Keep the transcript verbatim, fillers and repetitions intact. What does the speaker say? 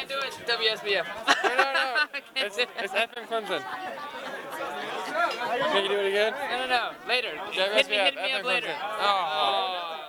can't do it. W S B F. No, no, no. Can't It's, do it. it's F M Clemson. Can you do it again? No, no, no. Later. W S Hit B me, F, hit me F M up later. Clemson. Oh.